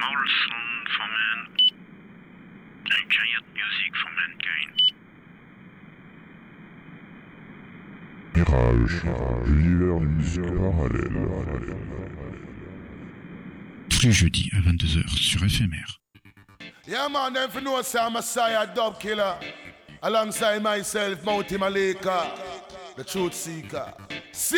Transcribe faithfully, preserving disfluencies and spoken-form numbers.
small sound for man, and giant music for mankind. Mirage, l'univers du musique parallèle. Tous les jeudis à vingt-deux heures sur F M R. Yeah man, them for know say I'm a Messiah dub killer. Alongside myself, Mouty Malika, the truth seeker.